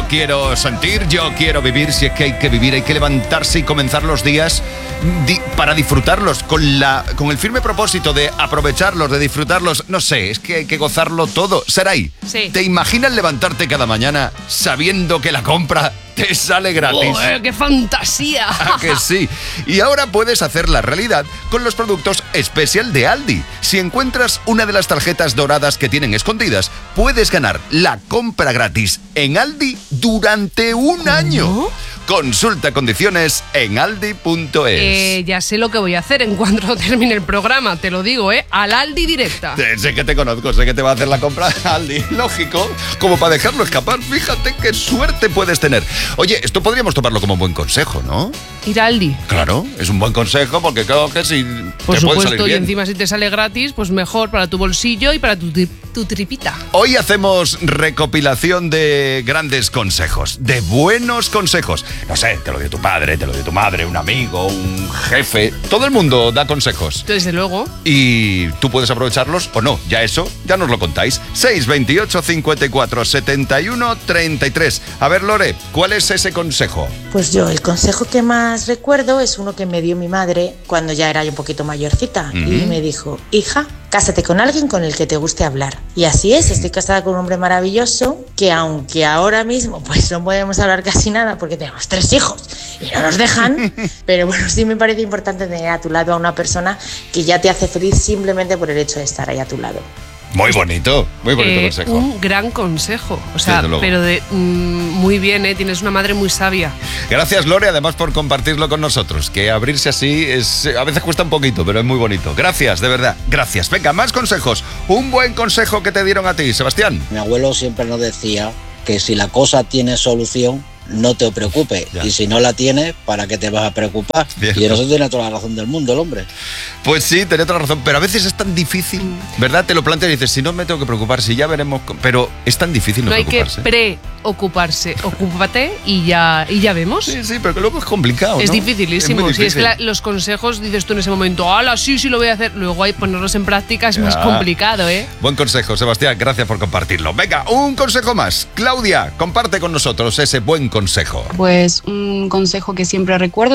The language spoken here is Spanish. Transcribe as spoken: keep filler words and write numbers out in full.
yo quiero sentir, yo quiero vivir. Si es que hay que vivir, hay que levantarse y comenzar los días di- para disfrutarlos con, la, con el firme propósito de aprovecharlos, de disfrutarlos. No sé, es que hay que gozarlo todo. Saray, Sí. ¿te imaginas levantarte cada mañana sabiendo que la compra te sale gratis? ¡Oh, qué fantasía! ¿A que sí? Y ahora puedes hacer la realidad con los productos Special de Aldi. Si encuentras una de las tarjetas doradas que tienen escondidas, puedes ganar la compra gratis en Aldi durante un año. Consulta condiciones en aldi punto es. Eh, ya sé lo que voy a hacer en cuanto termine el programa, te lo digo, ¿eh? Al Aldi directa. Eh, Sé que te conozco, sé que te va a hacer la compra Aldi, lógico, como para dejarlo escapar. Fíjate qué suerte puedes tener. Oye, esto podríamos tomarlo como un buen consejo, ¿no? Ir a Aldi. Claro, es un buen consejo porque creo que si Por te puede salir supuesto, y bien. encima si te sale gratis, pues mejor para tu bolsillo y para tu, tri- tu tripita. Hoy hacemos recopilación de grandes consejos, de buenos consejos. No sé, te lo dio tu padre, te lo dio tu madre, un amigo, un jefe. Todo el mundo da consejos. Desde luego. Y tú puedes aprovecharlos o no. Ya eso, ya nos lo contáis. seis veintiocho, cincuenta y cuatro, setenta y uno, treinta y tres. A ver, Lore, ¿cuál es ese consejo? Pues yo, el consejo que más recuerdo es uno que me dio mi madre cuando ya era un poquito mayorcita. Ujú. Y me dijo, hija, cásate con alguien con el que te guste hablar. Y así es, estoy casada con un hombre maravilloso que aunque ahora mismo pues no podemos hablar casi nada porque tenemos tres hijos y no nos dejan, pero bueno, sí me parece importante tener a tu lado a una persona que ya te hace feliz simplemente por el hecho de estar ahí a tu lado. Muy bonito, muy bonito Eh, consejo. un gran consejo. O sea, Desde luego. pero de mm, muy bien, ¿eh? Tienes una madre muy sabia. Gracias, Lore, además por compartirlo con nosotros. Que abrirse así es a veces cuesta un poquito, pero es muy bonito. Gracias, de verdad, gracias. Venga, más consejos. Un buen consejo que te dieron a ti, Sebastián. Mi abuelo siempre nos decía que si la cosa tiene solución, no te preocupes. Ya. Y si no la tienes, ¿para qué te vas a preocupar? Cierto. Y en eso tiene toda la razón del mundo el hombre. Pues sí, tenés toda la razón, pero a veces es tan difícil, ¿verdad? Te lo planteas y dices, si no me tengo que preocupar, si ya veremos... con-". Pero es tan difícil no, No hay que preocuparse. preocuparse. Ocúpate y ya, y ya vemos. Sí, sí, pero que luego es complicado, Es ¿no? dificilísimo. Es muy Si es que difícil. la- los consejos dices tú en ese momento, ¡hala, sí, sí lo voy a hacer! Luego hay ponerlos en práctica es más Ya. complicado, ¿eh? Buen consejo, Sebastián, gracias por compartirlo. Venga, un consejo más. Claudia, comparte con nosotros ese buen consejo. Pues un consejo que siempre recuerdo